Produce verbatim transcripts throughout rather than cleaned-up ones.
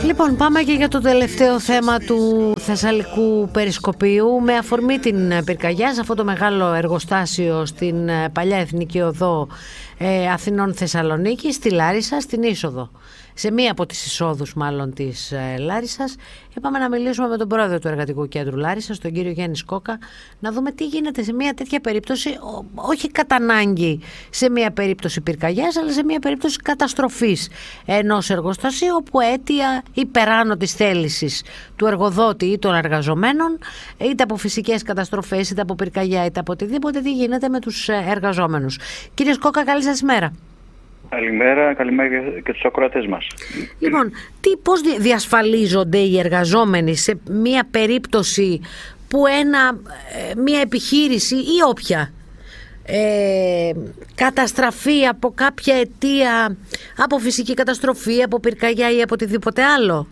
Λοιπόν, πάμε και για το τελευταίο θέμα του Θεσσαλικού Περισκοπίου. Με αφορμή την πυρκαγιά, σε αυτό το μεγάλο εργοστάσιο στην παλιά Εθνική Οδό ε, Αθηνών Θεσσαλονίκη, στη Λάρισα, στην είσοδο. Σε μία από τις εισόδους μάλλον της ε, Λάρισσας, είπαμε να μιλήσουμε με τον πρόεδρο του Εργατικού Κέντρου Λάρισσας, τον κύριο Γιάννη Σκόκα, να δούμε τι γίνεται σε μία τέτοια περίπτωση, ό, όχι κατά ανάγκη σε μία περίπτωση πυρκαγιάς, αλλά σε μία περίπτωση καταστροφής ενός εργοστασίου, όπου αίτια υπεράνω της θέλησης του εργοδότη ή των εργαζομένων, είτε από φυσικές καταστροφές, είτε από πυρκαγιά, είτε από οτιδήποτε, τι γίνεται με τους εργαζόμενους. Κύριε Σκόκα, καλή σας ημέρα. Καλημέρα, καλημέρα και τους ακροατές μας. Λοιπόν, τι, πώς διασφαλίζονται οι εργαζόμενοι σε μια περίπτωση που ένα, μια επιχείρηση ή όποια ε, καταστραφεί από κάποια αιτία, από φυσική καταστροφή, από πυρκαγιά ή από οτιδήποτε άλλο?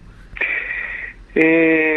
Ε,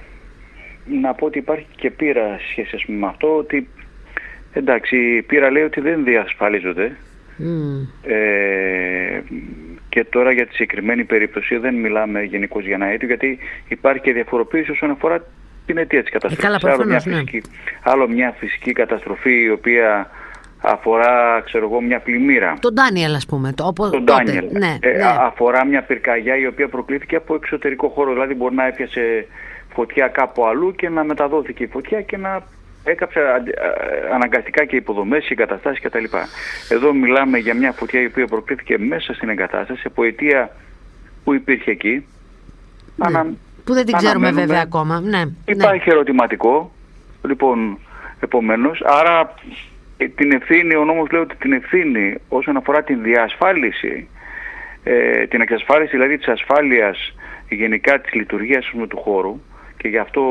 να πω ότι υπάρχει και πείρα σχέση με αυτό, ότι εντάξει, η πείρα λέει ότι δεν διασφαλίζονται. Mm. Ε, και τώρα για τη συγκεκριμένη περίπτωση δεν μιλάμε γενικώς για ένα αίτιο, γιατί υπάρχει και διαφοροποίηση όσον αφορά την αιτία της καταστροφής. Ε, άλλο, μια φυσική, ναι. άλλο μια φυσική καταστροφή η οποία αφορά, ξέρω εγώ, μια πλημμύρα. Τον Ντάνιελ, ας πούμε. Το, Τον τότε, Ντάνιελ. Ναι, ε, ναι. Αφορά μια πυρκαγιά η οποία προκλήθηκε από εξωτερικό χώρο. Δηλαδή μπορεί να έπιασε φωτιά κάπου αλλού και να μεταδόθηκε η φωτιά και να έκαψε αναγκαστικά και υποδομές και εγκαταστάσεις κτλ. Εδώ μιλάμε για μια φωτιά η οποία προκλήθηκε μέσα στην εγκατάσταση από αιτία που υπήρχε εκεί. Ναι. Ανα... Που δεν την ξέρουμε βέβαια ακόμα. Ναι. Υπάρχει ναι. ερωτηματικό. Λοιπόν, επομένως, άρα την ευθύνη, ο νόμος λέει ότι την ευθύνη όσον αφορά την διασφάλιση, ε, την εξασφάλιση δηλαδή της ασφάλειας γενικά της λειτουργίας του χώρου, και γι' αυτό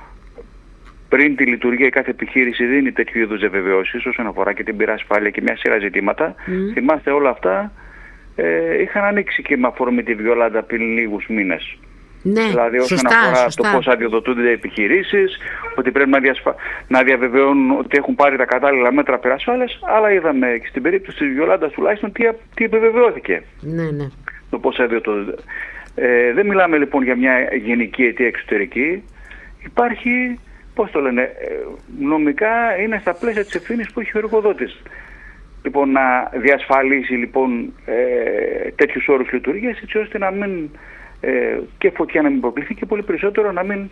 πριν τη λειτουργία κάθε επιχείρηση δίνει τέτοιου είδους διαβεβαιώσεις όσον αφορά και την πυρασφάλεια και μια σειρά ζητήματα. Mm. Θυμάστε, όλα αυτά ε, είχαν ανοίξει και με αφορμή τη Βιολάντα πριν λίγους μήνες. Ναι, δηλαδή όσον σωστά, αφορά σωστά. το πώς αδειοδοτούνται οι επιχειρήσεις, ότι πρέπει να, διασφα... να διαβεβαιώνουν ότι έχουν πάρει τα κατάλληλα μέτρα πυρασφάλειας, αλλά είδαμε και στην περίπτωση της Βιολάντας τουλάχιστον τι, τι επιβεβαιώθηκε. Ναι, ναι. Το πώς αδειοδοτούνται. Ε, δεν μιλάμε λοιπόν για μια γενική αιτία εξωτερική. Υπάρχει, πώς το λένε, νομικά είναι στα πλαίσια της ευθύνης που έχει ο εργοδότης. Λοιπόν, να διασφαλίσει λοιπόν ε, τέτοιους όρους λειτουργίας, έτσι ώστε να μην ε, και φωτιά να μην προκληθεί και πολύ περισσότερο να μην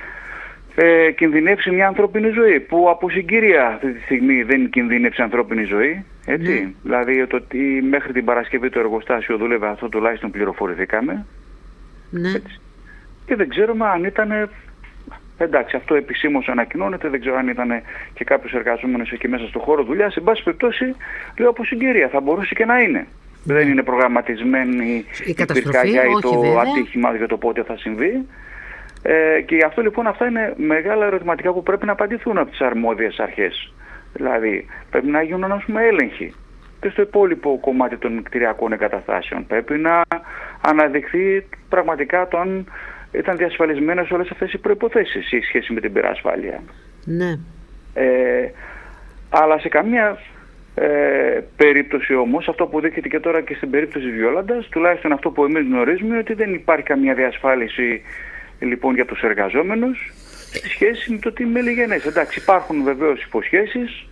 ε, κινδυνεύσει μια ανθρώπινη ζωή, που από συγκυρία αυτή τη στιγμή δεν κινδύνευσε ανθρώπινη ζωή, έτσι. Mm. Δηλαδή το ότι μέχρι την Παρασκευή το εργοστάσιο δούλευε, αυτό τουλάχιστον πληροφορηθήκαμε. Mm. Έτσι. Και δεν ξέρουμε αν ήταν, εντάξει, αυτό επισήμως ανακοινώνεται, δεν ξέρω αν ήταν και κάποιος εργαζόμενος εκεί μέσα στο χώρο δουλειάς. Εν πάση περιπτώσει, λέω από συγκυρία, θα μπορούσε και να είναι. Mm. Δεν είναι προγραμματισμένη η πυρκαγιά ή το βέβαια. ατύχημα για το πότε θα συμβεί. Ε, και γι' αυτό λοιπόν αυτά είναι μεγάλα ερωτηματικά που πρέπει να απαντηθούν από τις αρμόδιες αρχές. Δηλαδή πρέπει να γίνουν, ας πούμε, έλεγχοι και στο υπόλοιπο κομμάτι των κτηριακών εγκαταστάσεων. Πρέπει να αναδειχθεί πραγματικά το αν ήταν διασφαλισμένες όλες αυτές οι προϋποθέσεις σε σχέση με την πυρασφάλεια. Ναι. Ε, αλλά σε καμία ε, περίπτωση όμως, αυτό που δείχνεται και τώρα και στην περίπτωση της Βιολάντας, τουλάχιστον αυτό που εμείς γνωρίζουμε, ότι δεν υπάρχει καμία διασφάλιση λοιπόν για τους εργαζόμενους σε σχέση με το τι μελιγενές. Εντάξει, υπάρχουν βεβαίως υποσχέσεις,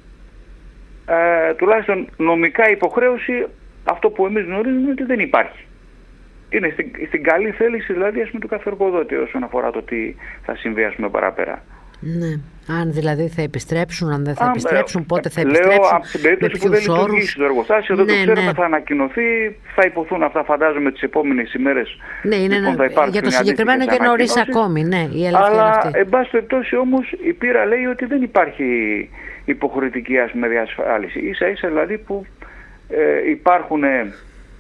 ε, τουλάχιστον νομικά υποχρέωση, αυτό που εμείς γνωρίζουμε ότι δεν υπάρχει. Είναι στην, στην καλή θέληση δηλαδή, ας πούμε, του κάθε εργοδότη όσον αφορά το τι θα συμβεί, ας πούμε, παραπέρα. Ναι. Αν δηλαδή θα επιστρέψουν, αν δεν θα Α, επιστρέψουν, πότε θα λέω, επιστρέψουν. Λέω από την περίπτωση που δεν λειτουργήσει το εργοστάσιο, δεν ναι, το ξέρουμε, ναι. θα ανακοινωθεί, θα υποθούν αυτά, φαντάζομαι, τις επόμενες ημέρες. Ναι, είναι λοιπόν, ναι, θα για το συγκεκριμένο και νωρίς ακόμη, ναι, η αλήθεια αλλά, είναι αυτή. εν πάση περιπτώσει όμως, η πείρα λέει ότι δεν υπάρχει υποχρεωτική, ας πούμε, διασφάλιση. Ίσα ίσα δηλαδή που ε, υπάρχουν ε,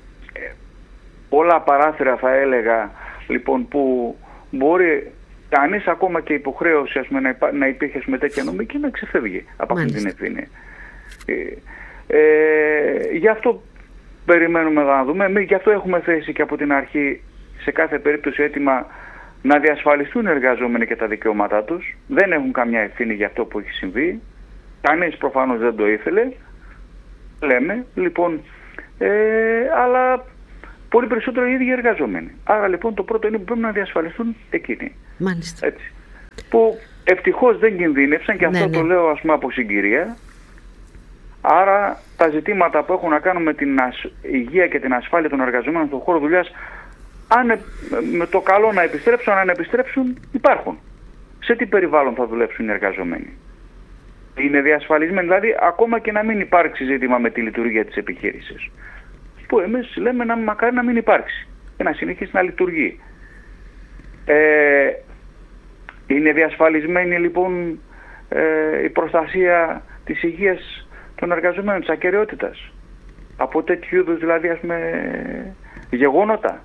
πολλά παράθυρα, θα έλεγα, λοιπόν, που μπορεί κανείς ακόμα και υποχρέωση, ας πούμε, να, υπά, να υπήρχε με τέτοια νομική να ξεφεύγει από αυτή την ευθύνη. Ε, ε, γι' αυτό περιμένουμε να δούμε. Εμείς γι' αυτό έχουμε θέσει και από την αρχή σε κάθε περίπτωση έτοιμα να διασφαλιστούν οι εργαζόμενοι και τα δικαιώματά τους. Δεν έχουν καμιά ευθύνη για αυτό που έχει συμβεί. Κανείς προφανώς δεν το ήθελε. Λέμε, λοιπόν, ε, αλλά πολύ περισσότερο οι ίδιοι εργαζόμενοι. Άρα λοιπόν το πρώτο είναι που πρέπει να διασφαλιστούν εκείνοι. Μάλιστα. Έτσι. Που ευτυχώς δεν κινδύνευσαν και αυτό ναι, ναι. το λέω, ας πούμε, από συγκυρία. Άρα τα ζητήματα που έχουν να κάνουν με την ασ... υγεία και την ασφάλεια των εργαζομένων στον χώρο δουλειάς, αν με το καλό να επιστρέψουν, αν επιστρέψουν, υπάρχουν. Σε τι περιβάλλον θα δουλέψουν οι εργαζομένοι? Είναι διασφαλισμένοι, δηλαδή ακόμα και να μην υπάρξει ζήτημα με τη λειτουργία της επιχείρησης. Που εμείς λέμε να μακάρι να μην υπάρξει και να συνεχίσει να λειτουργεί. Ε, είναι διασφαλισμένη λοιπόν ε, η προστασία της υγείας των εργαζομένων, της ακεραιότητας, από τέτοιου είδους δηλαδή ας πούμε γεγονότα?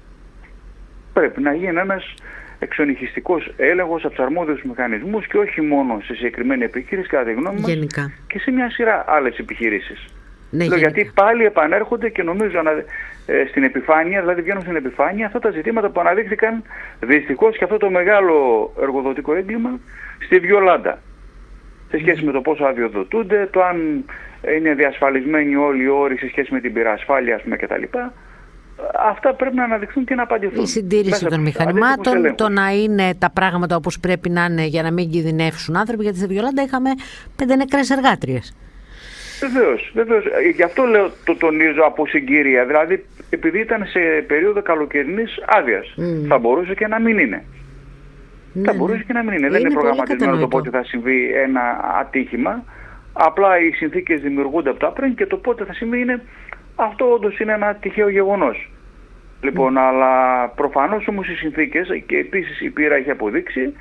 Πρέπει να γίνει ένας εξονυχιστικός έλεγχος από τους αρμόδιους μηχανισμούς και όχι μόνο σε συγκεκριμένη επιχείρηση, κατά τη γνώμη μας, γενικά. Και σε μια σειρά άλλες επιχειρήσεις. Ναι, Λέω, γιατί πάλι επανέρχονται και νομίζω ανα, ε, στην επιφάνεια, δηλαδή βγαίνουν στην επιφάνεια αυτά τα ζητήματα που αναδείχθηκαν δυστυχώς και αυτό το μεγάλο εργοδοτικό έγκλημα στη Βιολάντα. Σε σχέση με το πόσο αδειοδοτούνται, το αν είναι διασφαλισμένοι όλοι οι όροι σε σχέση με την πυρασφάλεια, ας πούμε, κτλ. Αυτά πρέπει να αναδειχθούν και να απαντηθούν. Η συντήρηση των μηχανημάτων, το να είναι τα πράγματα όπως πρέπει να είναι για να μην κινδυνεύσουν άνθρωποι, γιατί στη Βιολάντα είχαμε πέντε νεκρές εργάτριες. Βεβαίως, βεβαίως. Γι' αυτό λέω, το τονίζω από συγκυρία. Δηλαδή, επειδή ήταν σε περίοδο καλοκαιρινής άδειας, mm. θα μπορούσε και να μην είναι. Ναι, θα μπορούσε ναι. και να μην είναι. είναι. Δεν είναι προγραμματισμένο το πότε θα συμβεί ένα ατύχημα. Απλά οι συνθήκες δημιουργούνται από τα πριν και το πότε θα συμβεί είναι. Αυτό όντως είναι ένα τυχαίο γεγονός. Λοιπόν, mm. αλλά προφανώς όμως οι συνθήκες, και επίσης η πείρα έχει αποδείξει,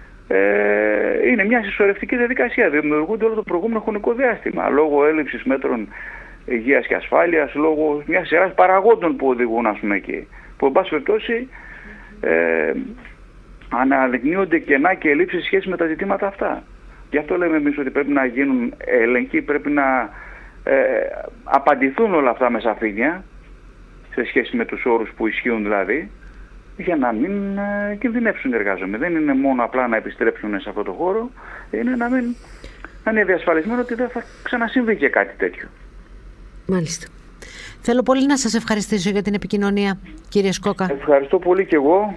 ε, είναι μια συσσωρευτική διαδικασία. Δημιουργούνται όλο το προηγούμενο χρονικό διάστημα, λόγω έλλειψης μέτρων υγείας και ασφάλειας, λόγω μιας σειράς παραγόντων που οδηγούν, ας πούμε, εκεί. Που, εν πάση περιπτώσει, ε, αναδεικνύονται κενά και ελλείψεις σχέση με τα ζητήματα αυτά. Γι' αυτό λέμε εμείς ότι πρέπει να γίνουν έλεγχοι, πρέπει να Ε, απαντηθούν όλα αυτά με σαφήνεια σε σχέση με τους όρους που ισχύουν δηλαδή, για να μην ε, κινδυνεύσουν οι εργάζομενοι. Δεν είναι μόνο απλά να επιστρέψουν σε αυτό το χώρο, είναι να μην να είναι διασφαλισμένο ότι δεν θα ξανασυμβεί και κάτι τέτοιο. Μάλιστα. Θέλω πολύ να σας ευχαριστήσω για την επικοινωνία, κύριε Σκόκα. Ευχαριστώ πολύ και εγώ.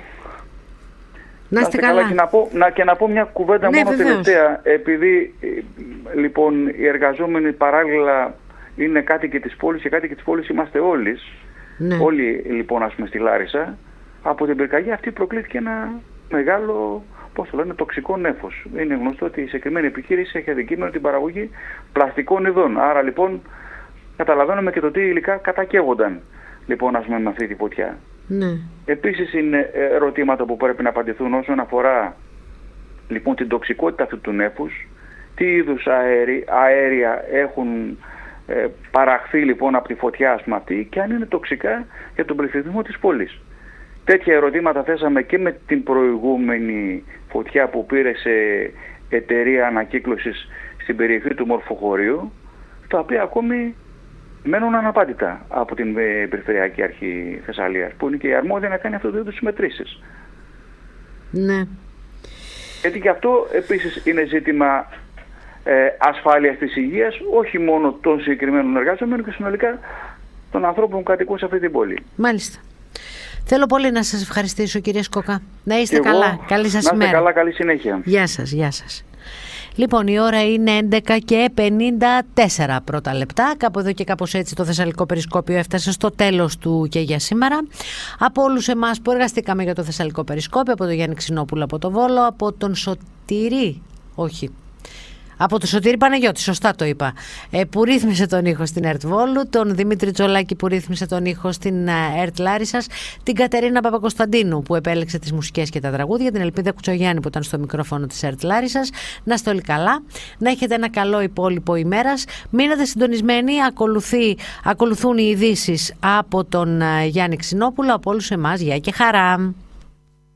Να είστε καλά. καλά. Και, να πω, να, και να πω μια κουβέντα ναι, μόνο βεβαίως. τελευταία. Επειδή λοιπόν οι εργαζόμενοι παράλληλα είναι κάτοικοι της πόλης και κάτοικοι της πόλης είμαστε όλοι. Ναι. Όλοι λοιπόν, ας πούμε, στη Λάρισα. Από την πυρκαγιά αυτή προκλήθηκε ένα μεγάλο, πώς το λένε, τοξικό νέφος. Είναι γνωστό ότι η συγκεκριμένη επιχείρηση έχει αντικείμενο την παραγωγή πλαστικών ειδών. Άρα λοιπόν καταλαβαίνουμε και το τι υλικά κατακαίγονταν λοιπόν, ας πούμε, με αυτή τη φωτιά. Ναι. Επίσης είναι ερωτήματα που πρέπει να απαντηθούν όσον αφορά λοιπόν την τοξικότητα αυτού του νέφους, τι είδους αέρι, αέρια έχουν ε, παραχθεί λοιπόν από τη φωτιά, ας πούμε, αυτή, και αν είναι τοξικά για τον πληθυσμό της πόλης. Τέτοια ερωτήματα θέσαμε και με την προηγούμενη φωτιά που πήρε σε εταιρεία ανακύκλωσης στην περιοχή του Μορφοχωρίου, τα οποία ακόμη μένουν αναπάντητα από την Περιφερειακή Αρχή Θεσσαλίας, που είναι και η αρμόδια να κάνει αυτό το είδους μετρήσεις. Ναι. Γιατί και αυτό επίσης είναι ζήτημα ε, ασφάλειας της υγείας, όχι μόνο των συγκεκριμένων εργαζομένων και συνολικά των ανθρώπων που κατοικούν σε αυτή την πόλη. Μάλιστα. Θέλω πολύ να σας ευχαριστήσω, κύριε Σκόκα. Να είστε και καλά. Εγώ, καλή σας να ημέρα. Να είστε καλά, καλή συνέχεια. Γεια σας, γεια σας. Λοιπόν, η ώρα είναι έντεκα και πενήντα τέσσερα πρώτα λεπτά. Κάπου εδώ και κάπως έτσι το Θεσσαλικό Περισκόπιο έφτασε στο τέλος του και για σήμερα. Από όλους εμάς που εργαστήκαμε για το Θεσσαλικό Περισκόπιο, από τον Γιάννη Ξινόπουλο από το Βόλο, από τον Σωτήρη, όχι, από τον Σωτήρη Παναγιώτη, σωστά το είπα, ε, που ρύθμισε τον ήχο στην ΕΡΤ Βόλου, τον Δημήτρη Τζολάκη που ρύθμισε τον ήχο στην ΕΡΤ Λάρισσας, την Κατερίνα Παπακοσταντίνου που επέλεξε τις μουσικές και τα τραγούδια, την Ελπίδα Κουτσογιάννη που ήταν στο μικρόφωνο της ΕΡΤ Λάρισσας. Να είστε όλοι καλά, να έχετε ένα καλό υπόλοιπο ημέρας. Μείνετε συντονισμένοι, ακολουθεί, ακολουθούν οι ειδήσεις από τον Γιάννη Ξινόπουλο, από όλους εμάς. Γεια και χαρά.